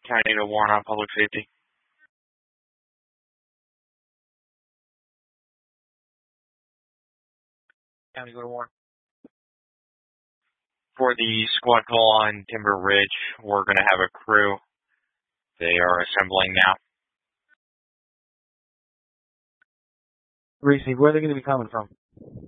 County to Warren on public safety. County, go to Warren. For the squad call on Timber Ridge, we're going to have a crew. They are assembling now. Receive, where are they going to be coming from?